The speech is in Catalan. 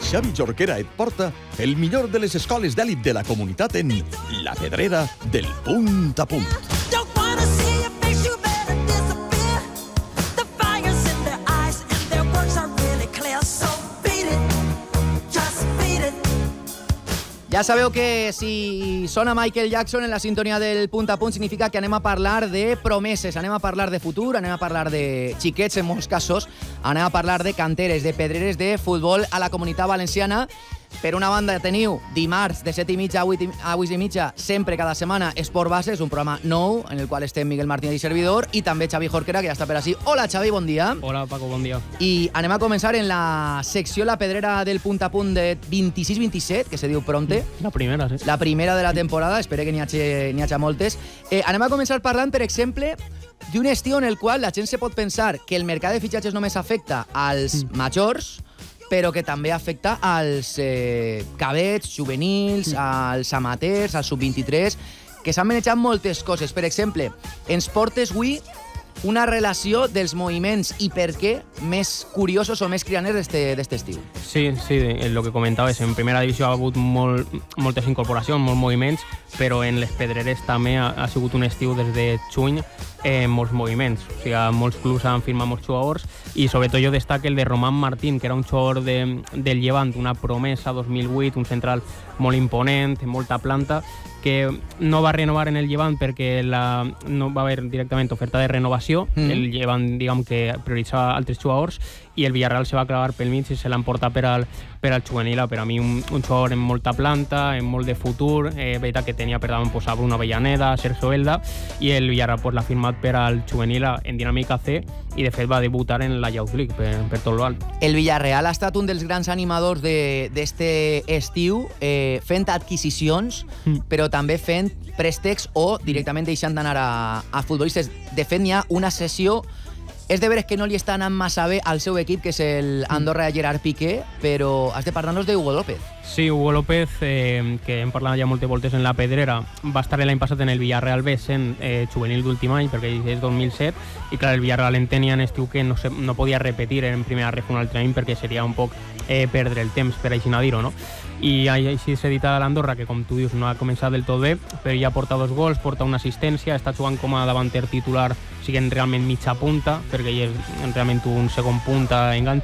Xavi Jorquera et porta el millor de les escoles d'èlit de la comunitat en La Pedrera del Punt a Punt. Ja sabeu que si sona Michael Jackson en la sintonia del Punt a Punt significa que anem a parlar de promeses, anem a parlar de futur, anem a parlar de xiquets en molts casos, anem a parlar de canteres, de pedreres de futbol a la Comunitat Valenciana. Per una banda teniu dimarts de 7:30 a 8:30, sempre cada setmana, Esport Base, és un programa nou en el qual estem Miguel Martínez i servidor, i també Xavi Jorquera, que ja està per així. Hola Xavi, bon dia. Hola Paco, bon dia. I anem a començar en la secció La Pedrera del Punt a Punt de 26-27, que se diu pronte. La primera, sí. La primera de la temporada, espero que n'hi hagi moltes. Anem a començar parlant, per exemple, d'un estiu en el qual la gent se pot pensar que el mercat de fitxatges només afecta als majors, però que també afecta als cadets, juvenils, als amateurs, als sub-23, que s'han manejat moltes coses. Per exemple, ens portes avui una relació dels moviments i per què més curiosos o més cridaners d'este estiu. Sí, el que comentaves, en primera divisió ha hagut moltes incorporacions, molts moviments, però en les pedreres també ha sigut un estiu des de juny molts moviments. O sigui, molts clubs han firmat molts jugadors i sobretot jo destaco el de Román Martín, que era un jugador del Llevant, una promesa 2008, un central molt imponent, molta planta, que no va renovar en el Llevant perquè no va haver directament oferta de renovació. El Llevant, diguem que prioritzava altres jugadors, i el Villarreal se va clavar pel mig i se l'emporta per al juvenil. Per a mi un jugador amb molta planta, amb molt de futur, veritat que tenia per davant a Bruno Avellaneda, Sergio Elda, i el Villarreal l'ha firmat per al juvenil en dinàmica C, i de fet va debutar en la Youth League per tot l'alt. El Villarreal ha estat un dels grans animadors d'este estiu, fent adquisicions, però també fent préstecs o directament deixant d'anar a futbolistes. De fet, n'hi ha una sessió. És de veres que no li està anant massa bé al seu equip, que és el Andorra Gerard Piqué, però has de parlar-nos de Hugo López. Sí, Hugo López, que hem parlat ja moltes voltes en la Pedrera, va estar l'any passat en el Villarreal B sent juvenil d'últim any, perquè és 2007, i clar, el Villarreal entenia en estiu que no podia repetir en primera ref un altre any perquè seria un poc perdre el temps, per així dir-ho, no? I així s'ha dit a l'Andorra, que com tu dius no ha començat del tot bé, però ja porta 2 gols, porta una assistència, està jugant com a davanter titular, siguent realment mitja punta, perquè ell és realment un segon punta enganxat,